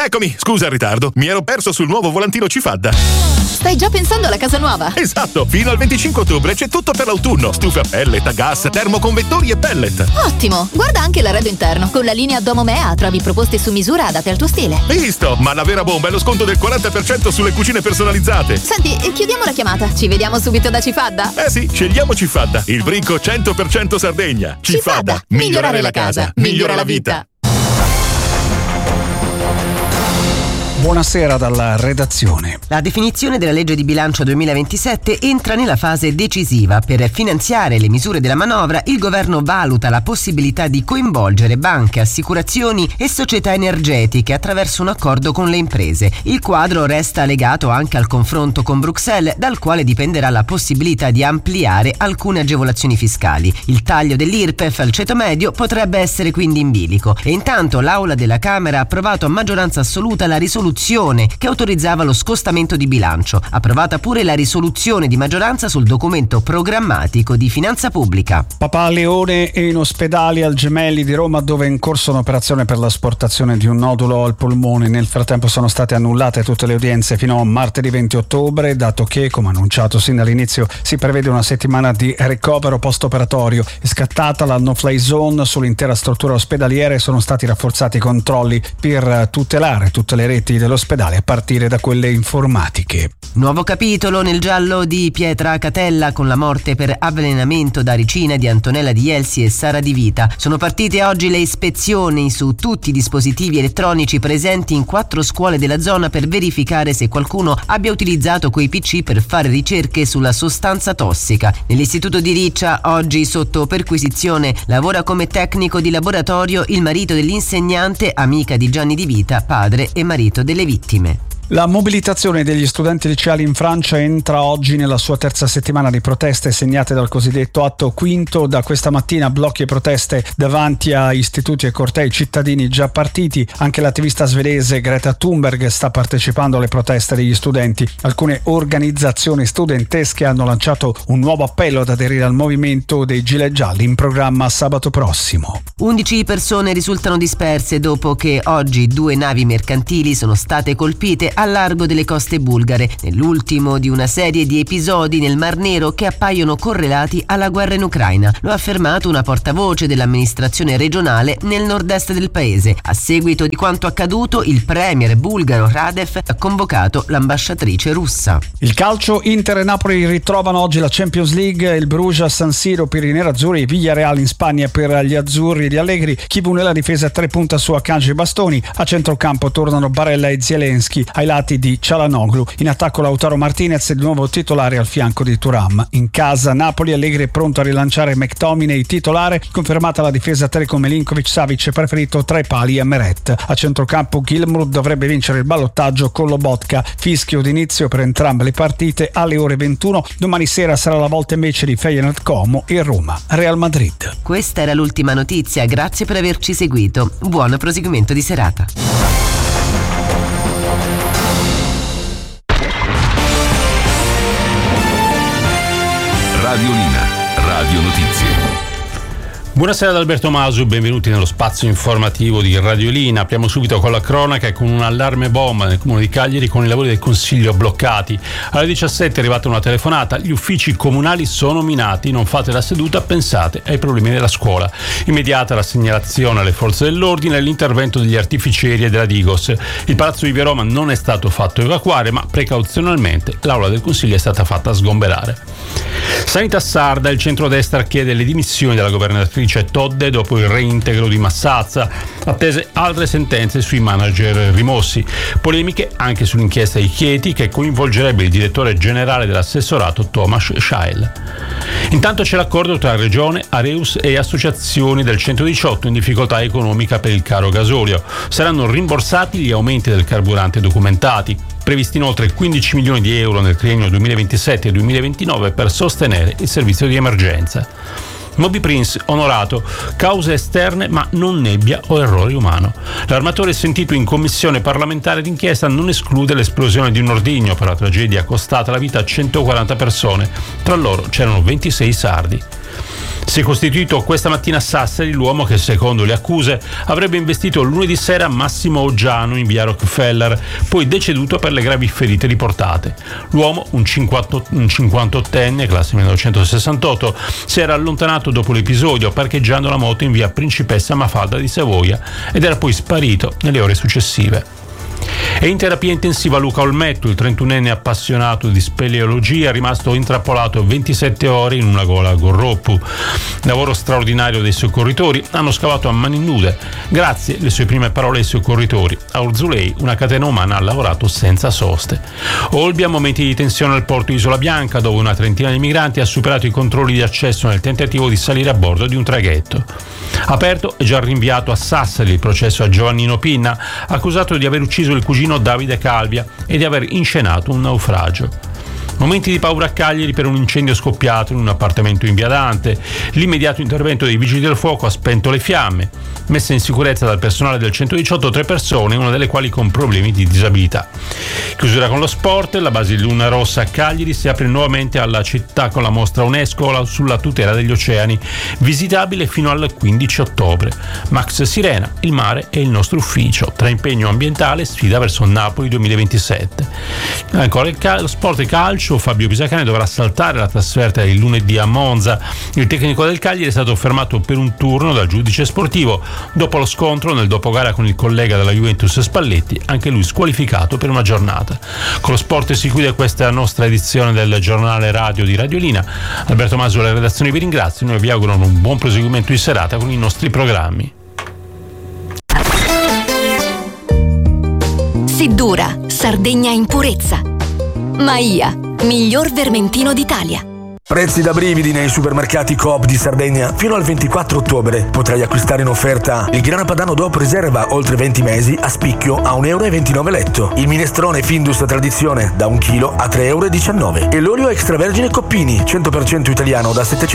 Eccomi, scusa il ritardo. Mi ero perso sul nuovo volantino Cifadda. Stai già pensando alla casa nuova? Esatto, fino al 25 ottobre c'è tutto per l'autunno. Stufe a pellet, a gas, termoconvettori e pellet. Ottimo, guarda anche l'arredo interno. Con la linea Domomea trovi proposte su misura adatte al tuo stile. Visto, ma la vera bomba è lo sconto del 40% sulle cucine personalizzate. Senti, chiudiamo la chiamata. Ci vediamo subito da Cifadda? Eh sì, scegliamo Cifadda, il bricco 100% Sardegna. Cifadda, migliorare la casa, migliora la vita. Buonasera dalla redazione. La definizione della legge di bilancio 2027 entra nella fase decisiva. Per finanziare le misure della manovra, il governo valuta la possibilità di coinvolgere banche, assicurazioni e società energetiche attraverso un accordo con le imprese. Il quadro resta legato anche al confronto con Bruxelles, dal quale dipenderà la possibilità di ampliare alcune agevolazioni fiscali. Il taglio dell'IRPEF al ceto medio potrebbe essere quindi in bilico. E intanto l'Aula della Camera ha approvato a maggioranza assoluta la risoluzione che autorizzava lo scostamento di bilancio. Approvata pure la risoluzione di maggioranza sul documento programmatico di finanza pubblica. Papà Leone è in ospedale al Gemelli di Roma, dove è in corso un'operazione per l'asportazione di un nodulo al polmone. Nel frattempo sono state annullate tutte le udienze fino a martedì 20 ottobre, dato che, come annunciato sin dall'inizio, si prevede una settimana di ricovero post-operatorio. È scattata la no-fly zone sull'intera struttura ospedaliera e sono stati rafforzati i controlli per tutelare tutte le reti dell'ospedale a partire da quelle informatiche. Nuovo capitolo nel giallo di Pietra Catella con la morte per avvelenamento da ricina di Antonella Di Elsi e Sara Di Vita. Sono partite oggi le ispezioni su tutti i dispositivi elettronici presenti in 4 scuole della zona per verificare se qualcuno abbia utilizzato quei PC per fare ricerche sulla sostanza tossica. Nell'istituto di Riccia oggi sotto perquisizione lavora come tecnico di laboratorio il marito dell'insegnante, amica di Gianni Di Vita, padre e marito delle vittime. La mobilitazione degli studenti liceali in Francia entra oggi nella sua terza settimana di proteste segnate dal cosiddetto atto quinto. Da questa mattina blocchi e proteste davanti a istituti e cortei cittadini già partiti. Anche l'attivista svedese Greta Thunberg sta partecipando alle proteste degli studenti. Alcune organizzazioni studentesche hanno lanciato un nuovo appello ad aderire al movimento dei Gilet Gialli in programma sabato prossimo. 11 persone risultano disperse dopo che oggi 2 navi mercantili sono state colpite al largo delle coste bulgare, nell'ultimo di una serie di episodi nel Mar Nero che appaiono correlati alla guerra in Ucraina. Lo ha affermato una portavoce dell'amministrazione regionale nel nord-est del paese. A seguito di quanto accaduto, il premier bulgaro Radev ha convocato l'ambasciatrice russa. Il calcio, Inter e Napoli ritrovano oggi la Champions League, il Bruges a San Siro per i nerazzurri, Villarreal in Spagna per gli azzurri di Allegri. Chivu nella difesa 3 punta su Akanji e Bastoni. A centrocampo tornano Barella e Zielinski ai lati di Çalhanoğlu. In attacco Lautaro Martinez, il nuovo titolare al fianco di Thuram. In casa Napoli, Allegri è pronto a rilanciare McTominay titolare, confermata la difesa 3 con Milinkovic, Savic preferito tra i pali e Meret. A centrocampo Gilmour dovrebbe vincere il ballottaggio con Lobotka. Fischio d'inizio per entrambe le partite alle ore 21. Domani sera sarà la volta invece di Feyenoord Como e Roma Real Madrid. Questa era l'ultima notizia, grazie per averci seguito. Buon proseguimento di serata. Radiolina, Radio Notizie. Buonasera da Alberto Masu, benvenuti nello spazio informativo di Radiolina. Apriamo subito con la cronaca e con un allarme bomba nel comune di Cagliari con i lavori del consiglio bloccati. Alle 17 è arrivata una telefonata, gli uffici comunali sono minati, non fate la seduta, pensate ai problemi della scuola. Immediata la segnalazione alle forze dell'ordine e l'intervento degli artificieri e della Digos. Il palazzo di Via Roma non è stato fatto evacuare, ma precauzionalmente l'aula del consiglio è stata fatta sgomberare. Sanità sarda, il centrodestra chiede le dimissioni della governatrice Todde dopo il reintegro di Massazza, attese altre sentenze sui manager rimossi, polemiche anche sull'inchiesta di Chieti che coinvolgerebbe il direttore generale dell'assessorato Tomasz Schael. Intanto c'è l'accordo tra Regione, Areus e associazioni del 118 in difficoltà economica per il caro gasolio. Saranno rimborsati gli aumenti del carburante documentati. Previsti inoltre 15 milioni di euro nel triennio 2027-2029 per sostenere il servizio di emergenza. Moby Prince onorato, cause esterne ma non nebbia o errore umano. L'armatore sentito in commissione parlamentare d'inchiesta non esclude l'esplosione di un ordigno per la tragedia costata la vita a 140 persone, tra loro c'erano 26 sardi. Si è costituito questa mattina a Sassari l'uomo che, secondo le accuse, avrebbe investito lunedì sera Massimo Oggiano in via Rockefeller, poi deceduto per le gravi ferite riportate. L'uomo, un 58enne, classe 1968, si era allontanato dopo l'episodio parcheggiando la moto in via Principessa Mafalda di Savoia ed era poi sparito nelle ore successive. È in terapia intensiva Luca Olmetto, il 31enne appassionato di speleologia, rimasto intrappolato 27 ore in una gola a Gorroppu. Lavoro straordinario dei soccorritori, hanno scavato a mani nude. Grazie, le sue prime parole ai soccorritori. A Urzulei una catena umana ha lavorato senza soste. Olbia, momenti di tensione al porto di Isola Bianca, dove una trentina di migranti ha superato i controlli di accesso nel tentativo di salire a bordo di un traghetto. Aperto e già rinviato a Sassari il processo a Giovannino Pinna, accusato di aver ucciso il cugino Davide Calvia e di aver inscenato un naufragio. Momenti di paura a Cagliari per un incendio scoppiato in un appartamento in via Dante. L'immediato intervento dei vigili del fuoco ha spento le fiamme. Messe in sicurezza dal personale del 118 3 persone, una delle quali con problemi di disabilità. Chiusura con lo sport. La base di Luna Rossa a Cagliari si apre nuovamente alla città con la mostra UNESCO sulla tutela degli oceani, visitabile fino al 15 ottobre. Max Sirena, il mare è il nostro ufficio. Tra impegno ambientale e sfida verso Napoli 2027. Ancora lo sport e calcio. Fabio Pisacane dovrà saltare la trasferta il lunedì a Monza. Il tecnico del Cagliari è stato fermato per un turno dal giudice sportivo dopo lo scontro nel dopogara con il collega della Juventus Spalletti, anche lui squalificato per una giornata. Con lo sport si chiude questa nostra edizione del giornale radio di Radiolina. Alberto Maso e la redazione vi ringrazio, noi vi augurano un buon proseguimento di serata con i nostri programmi. Siddura, Sardegna in purezza. Maia, miglior vermentino d'Italia. Prezzi da brividi nei supermercati Coop di Sardegna. Fino al 24 ottobre potrai acquistare in offerta il grana padano DOP riserva oltre 20 mesi a spicchio a €1,29 letto, il minestrone Findus tradizione da 1 chilo a €3,19 e l'olio extravergine Coppini 100% italiano da 700